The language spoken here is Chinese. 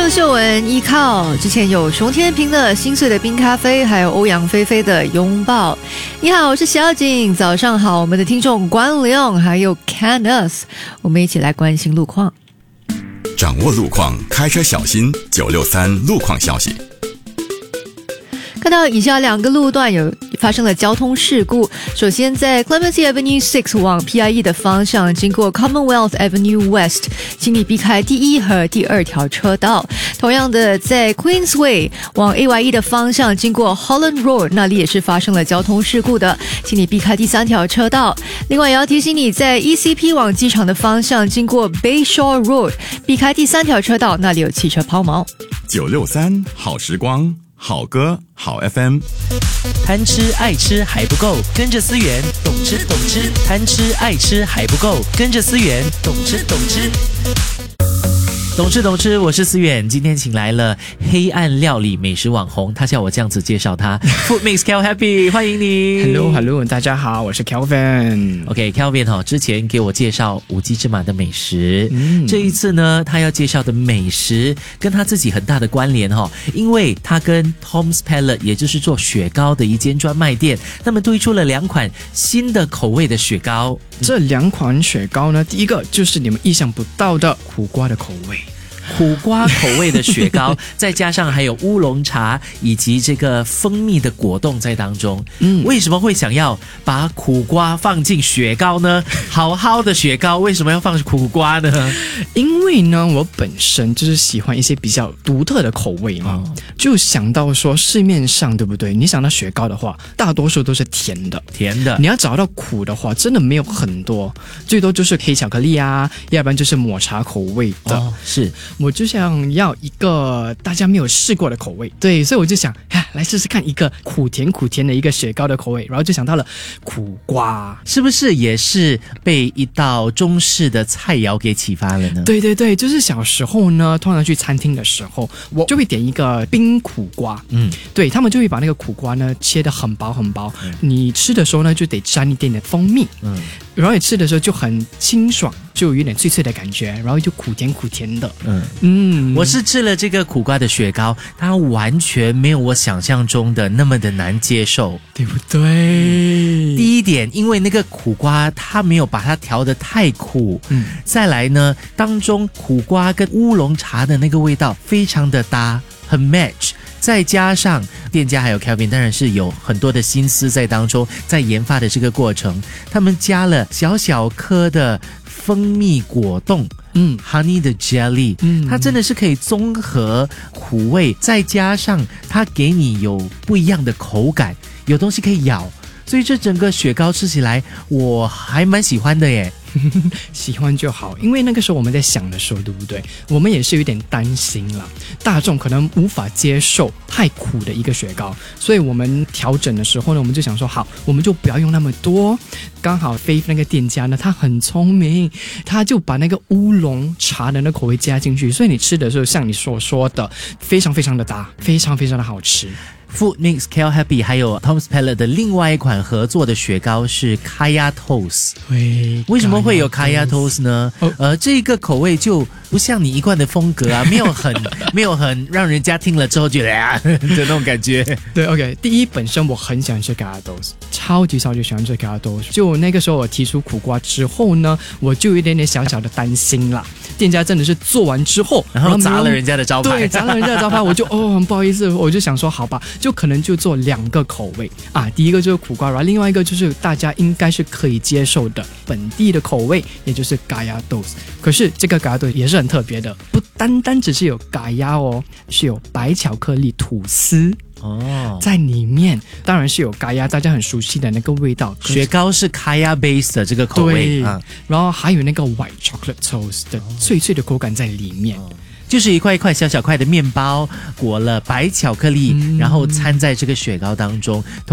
郑秀文依靠，之前有熊天平的心碎的冰咖啡，还有欧阳菲菲的拥抱。你好，我是小景，早上好，我们的听众关亮还有 Can Us， 我们一起来关心路况。 掌握路况，开车小心963路况消息。 看到以下两个路段有发生了交通事故。首先在 Clementi Avenue 6往 PIE 的方向，经过 Commonwealth Avenue West， 请你避开第1和第2条车道。同样的，在 Queensway 往 AYE 的方向，经过 Holland Road， 那里也是发生了交通事故的，请你避开第3条车道。另外也要提醒你，在 ECP 往机场的方向，经过 Bayshore Road， 避开第3条车道，那里有汽车抛锚。 963好时光，好歌好 FM。 贪吃爱吃还不够，跟着思源懂吃懂吃。贪吃爱吃还不够，跟着思源懂吃懂吃。懂吃懂吃，我是思远，今天请来了黑暗料理美食网红，他叫我这样子介绍他Food Mix Cal Happy， 欢迎你。 Hello， 大家好，我是 Kelvin。 OK， Kelvin 之前给我介绍五鸡芝麻的美食，这一次呢他要介绍的美食跟他自己很大的关联因为他跟 Tom's Palate 也就是做雪糕的一间专卖店，那么推出了2款新的口味的雪糕。 这2款雪糕呢，第一个就是你们意想不到的苦瓜的口味， 苦瓜口味的雪糕再加上还有乌龙茶以及这个蜂蜜的果冻在当中。为什么会想要把苦瓜放进雪糕呢？好好的雪糕为什么要放苦瓜呢？ 因为呢我本身就是喜欢一些比较独特的口味嘛，就想到说市面上对不对，你想到雪糕的话大多数都是甜的，你要找到苦的话真的没有很多，最多就是黑巧克力啊，要不然就是抹茶口味的。 是我就想要一个大家没有试过的口味，对，所以我就想来试试看一个苦甜的一个雪糕的口味，然后就想到了苦瓜。 是不是也是被一道中式的菜肴给启发了呢？ 对对对，就是小时候呢通常去餐厅的时候我就会点一个冰苦瓜，对，他们就会把那个苦瓜呢切得很薄很薄，你吃的时候呢就得沾一点点蜂蜜，然后你吃的时候就很清爽，就有点脆脆的感觉，然后就苦甜的。 我是吃了这个苦瓜的雪糕，它完全没有我想象中的那么的难接受， 对不对？ 第一点，因为那个苦瓜它没有把它调得太苦，再来呢，当中苦瓜跟乌龙茶的那个味道非常的搭，很 match。再加上店家还有 Kelvin 当然是有很多的心思在当中，在研发的这个过程，他们加了小小颗的蜂蜜果冻，honey 的 jelly，它真的是可以综合苦味，再加上它给你有不一样的口感，有东西可以咬，所以这整个雪糕吃起来我还蛮喜欢的耶。 喜欢就好，因为那个时候我们在想的时候对不对，我们也是有点担心啦，大众可能无法接受太苦的一个雪糕，所以我们调整的时候呢，我们就想说好，我们就不要用那么多。刚好飞那个店家呢他很聪明，他就把那个乌龙茶的那口味加进去，所以你吃的时候像你所说的非常非常的搭，非常非常的好吃。 Food Mix Cal Happy 还有 Tom's Palate 的另外一款合作的雪糕是 Kaya Toast。 对， 为什么会有 Kaya Toast 呢？这个口味就不像你一贯的风格啊，没有很让人家听了之后觉得的那种感觉。 对 OK， 第一本身我很喜欢吃 Kaya Toast， 超级喜欢吃 Kaya Toast， 就那个时候我提出苦瓜之后呢，我就有一点点小小的担心啦，店家真的是做完之后然后砸了人家的招牌， 对，砸了人家的招牌我就很不好意思，我就想说好吧，就可能就做2个口味啊，第一个就是苦瓜，然后另外一个就是大家应该是可以接受的本地的口味，也就是 Kaya Toast。 可是这个 Kaya Toast 也是很特别的，不单单只是有 Kaya 是有白巧克力吐司在里面，当然是有 Kaya 大家很熟悉的那个味道， 雪糕是 Kaya base 的这个口味， 然后还有那个 White Chocolate Toast 的脆脆的口感在里面， 就是一块一块小小块的面包裹了白巧克力，然后掺在这个雪糕当中。